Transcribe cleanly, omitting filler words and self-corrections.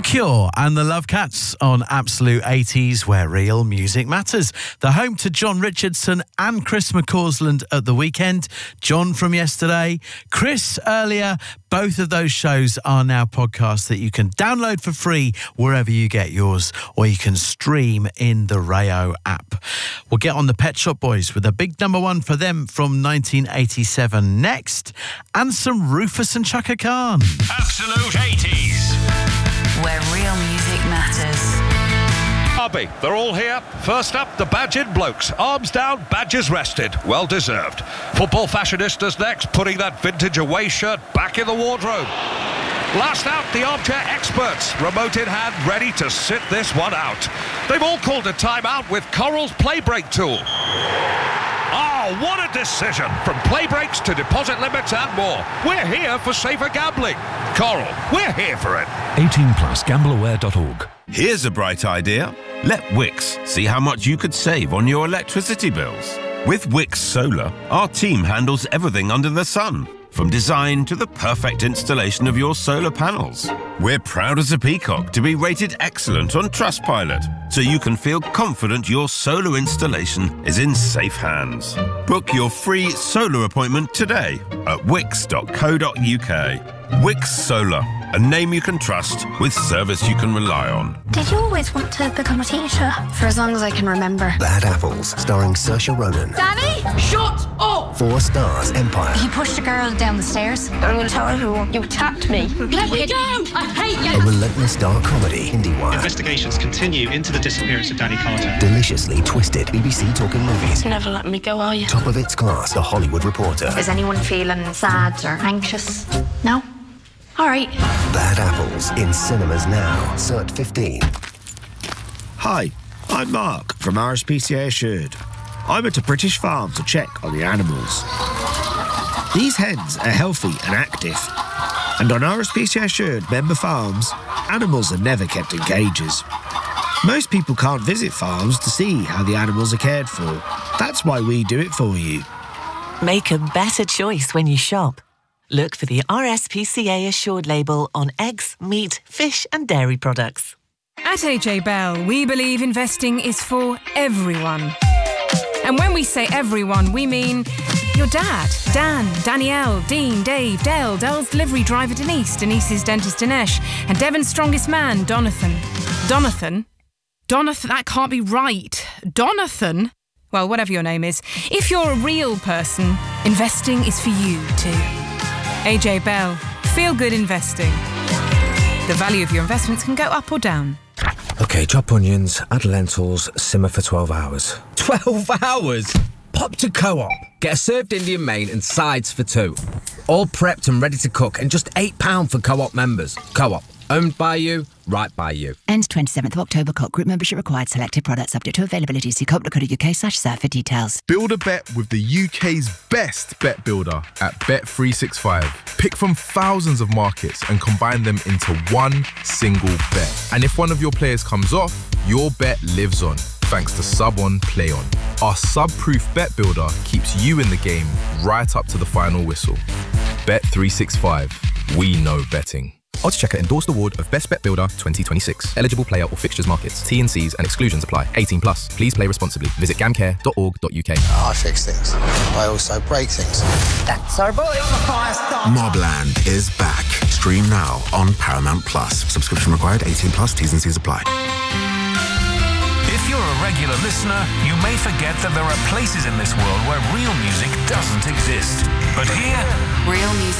The Cure and the Love Cats on Absolute 80s, where real music matters. The home to John Richardson and Chris McCausland at the weekend. John from yesterday, Chris earlier. Both of those shows are now podcasts that you can download for free wherever you get yours, or you can stream in the Rayo app. We'll get on the Pet Shop Boys with a big number one for them from 1987 next, and some Rufus and Chaka Khan. Absolute 80s. Where real music matters. Derby, they're all here. First up, the Badgered Blokes. Arms down, badges rested. Well deserved. Football Fashionistas next, putting that vintage away shirt back in the wardrobe. Last out, the Armchair Experts. Remote in hand, ready to sit this one out. They've all called a timeout with Coral's play break tool. Oh, what a decision! From play breaks to deposit limits and more. We're here for safer gambling. Coral, we're here for it. 18 plus, gambleaware.org. Here's a bright idea. Let Wix see how much you could save on your electricity bills. With Wix Solar, our team handles everything under the sun, from design to the perfect installation of your solar panels. We're proud as a peacock to be rated excellent on Trustpilot, so you can feel confident your solar installation is in safe hands. Book your free solar appointment today at wix.co.uk. Wix Solar, a name you can trust with service you can rely on. Did you always want to become a teacher? For as long as I can remember. Bad Apples, starring Saoirse Ronan. Danny, shut up! 4 Stars Empire. You pushed a girl down the stairs. I'm going to tell everyone you attacked me. Let me down! I hate you! A relentless dark comedy, IndieWire. Investigations continue into the disappearance of Danny Carter. Deliciously twisted, BBC Talking Movies. Never let me go, are you? Top of its class, The Hollywood Reporter. Is anyone feeling sad or anxious? No? All right. Bad Apples, in cinemas now. Cert 15. Hi, I'm Mark from RSPCA Assured. I went to British Farm to check on the animals. These hens are healthy and active. And on RSPCA Assured member farms, animals are never kept in cages. Most people can't visit farms to see how the animals are cared for. That's why we do it for you. Make a better choice when you shop. Look for the RSPCA Assured label on eggs, meat, fish and dairy products. At AJ Bell, we believe investing is for everyone. And when we say everyone, we mean your dad, Dan, Danielle, Dean, Dave, Dale, Dell's delivery driver Denise, Denise's dentist Dinesh, and Devon's strongest man, Donathan. Donathan? That can't be right. Donathan? Well, whatever your name is. If you're a real person, investing is for you too. AJ Bell, feel good investing. The value of your investments can go up or down. OK, chop onions, add lentils, simmer for 12 hours. 12 hours? Pop to Co-op. Get a served Indian main and sides for 2. All prepped and ready to cook, and just £8 for Co-op members. Co-op, owned by you, right by you. Ends 27th of October. Co-op group membership required. Selected products subject to availability. See co-op.co.uk/surf for details. Build a bet with the UK's best bet builder at Bet365. Pick from thousands of markets and combine them into one single bet. And if one of your players comes off, your bet lives on, thanks to Sub On Play On. Our sub-proof bet builder keeps you in the game right up to the final whistle. Bet365. We know betting. Oddschecker endorsed award of Best Bet Builder 2026. Eligible player or fixtures markets. T&Cs and exclusions apply. 18 plus. Please play responsibly. Visit gamcare.org.uk. I fix things. I also break things. That's our boy. Mobland is back. Stream now on Paramount Plus. Subscription required. 18 plus. T's and C's apply. If you're a regular listener, you may forget that there are places in this world where real music doesn't exist. But here, real music